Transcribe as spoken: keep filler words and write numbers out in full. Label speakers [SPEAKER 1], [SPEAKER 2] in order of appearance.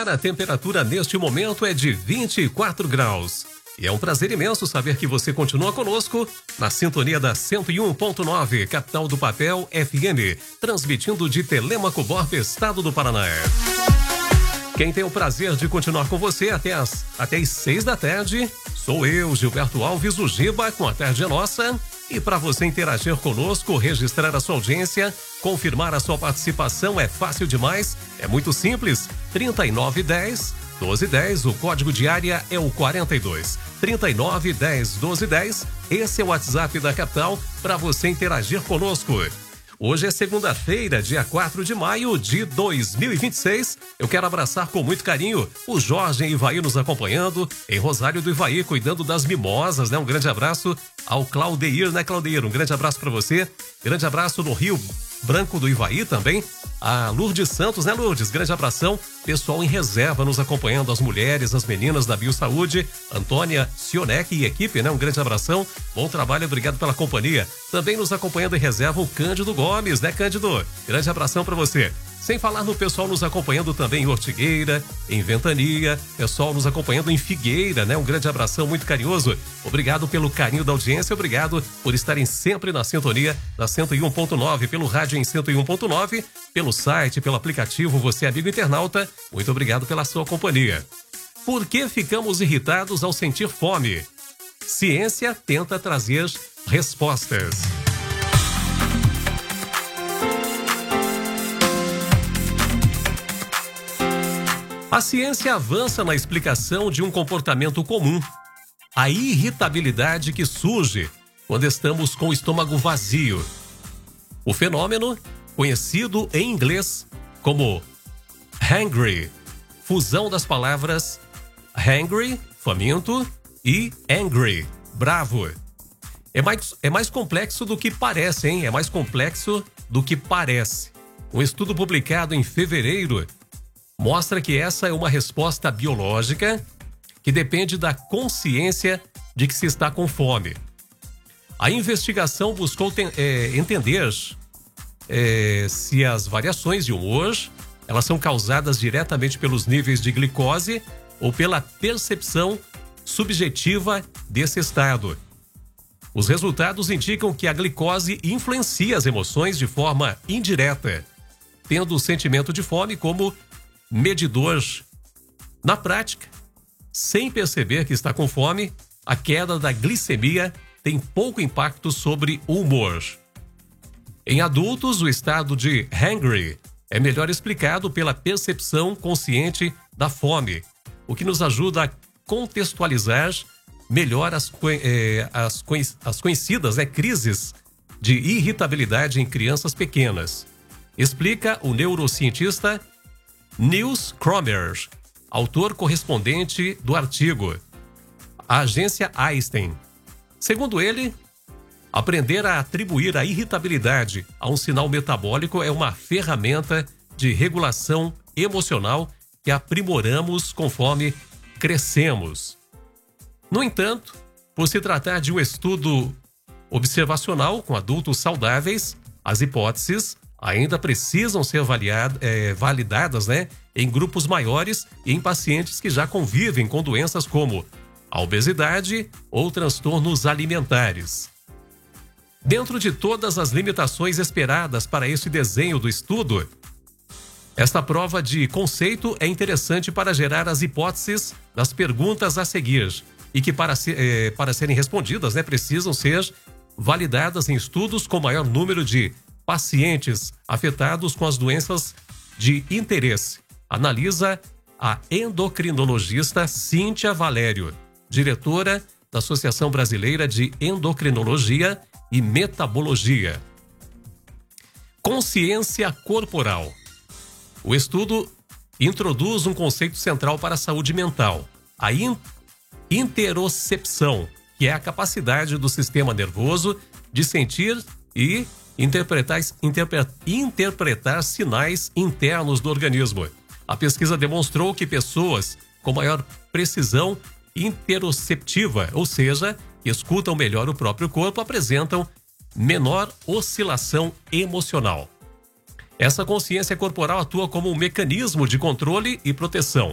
[SPEAKER 1] Guarujá, a temperatura neste momento é de vinte e quatro graus. E é um prazer imenso saber que você continua conosco na sintonia da cento e um ponto nove, capital do papel F M, transmitindo de Telêmaco Borba, estado do Paraná. Quem tem o prazer de continuar com você até as, até as seis da tarde, sou eu, Gilberto Alves, o Giba, com a Tarde é Nossa. E para você interagir conosco, registrar a sua audiência, confirmar a sua participação é fácil demais, é muito simples. trinta e nove dez, doze dez, o código de área é o quarenta e dois. trinta e nove dez, doze dez, esse é o WhatsApp da capital para você interagir conosco. Hoje é segunda-feira, dia quatro de maio de dois mil e vinte e seis. Eu quero abraçar com muito carinho o Jorge e Ivaí nos acompanhando, em Rosário do Ivaí, cuidando das mimosas, né? Um grande abraço ao Claudeir, né, Claudeir? Um grande abraço para você. Grande abraço no Rio Branco do Ivaí também. A Lourdes Santos, né, Lourdes? Grande abração. Pessoal em reserva nos acompanhando, as mulheres, as meninas da Biosaúde, Antônia Sionek e equipe, né? Um grande abração. Bom trabalho, obrigado pela companhia. Também nos acompanhando em reserva o Cândido Gomes, né, Cândido? Grande abração para você. Sem falar no pessoal nos acompanhando também em Ortigueira, em Ventania, pessoal nos acompanhando em Figueira, né? Um grande abração muito carinhoso. Obrigado pelo carinho da audiência, obrigado por estarem sempre na sintonia da cento e um ponto nove, pelo rádio em cento e um ponto nove, pelo site, pelo aplicativo, você amigo internauta, muito obrigado pela sua companhia. Por que ficamos irritados ao sentir fome? Ciência tenta trazer respostas. A ciência avança na explicação de um comportamento comum, a irritabilidade que surge quando estamos com o estômago vazio. O fenômeno, conhecido em inglês como hangry, fusão das palavras hangry, faminto, e angry, bravo. É mais, é mais complexo do que parece, hein? É mais complexo do que parece. Um estudo publicado em fevereiro mostra que essa é uma resposta biológica que depende da consciência de que se está com fome. A investigação buscou ten, é, entender é, se as variações de humor elas são causadas diretamente pelos níveis de glicose ou pela percepção subjetiva desse estado. Os resultados indicam que a glicose influencia as emoções de forma indireta, tendo o sentimento de fome como medidor. Na prática, sem perceber que está com fome, a queda da glicemia tem pouco impacto sobre o humor. Em adultos, o estado de hangry é melhor explicado pela percepção consciente da fome, o que nos ajuda a contextualizar melhor as, eh, as, as conhecidas né, crises de irritabilidade em crianças pequenas. Explica o neurocientista Niels Cromer, autor correspondente do artigo, a agência Einstein. Segundo ele, aprender a atribuir a irritabilidade a um sinal metabólico é uma ferramenta de regulação emocional que aprimoramos conforme crescemos. No entanto, por se tratar de um estudo observacional com adultos saudáveis, as hipóteses ainda precisam ser avaliadas, é, validadas né, em grupos maiores e em pacientes que já convivem com doenças como a obesidade ou transtornos alimentares. Dentro de todas as limitações esperadas para esse desenho do estudo, esta prova de conceito é interessante para gerar as hipóteses das perguntas a seguir e que, para, se, é, para serem respondidas, né, precisam ser validadas em estudos com maior número de pacientes afetados com as doenças de interesse. Analisa a endocrinologista Cíntia Valério, diretora da Associação Brasileira de Endocrinologia e Metabologia. Consciência corporal. O estudo introduz um conceito central para a saúde mental, a in- interocepção, que é a capacidade do sistema nervoso de sentir e Interpretar, interpre, interpretar sinais internos do organismo. A pesquisa demonstrou que pessoas com maior precisão interoceptiva, ou seja, que escutam melhor o próprio corpo, apresentam menor oscilação emocional. Essa consciência corporal atua como um mecanismo de controle e proteção,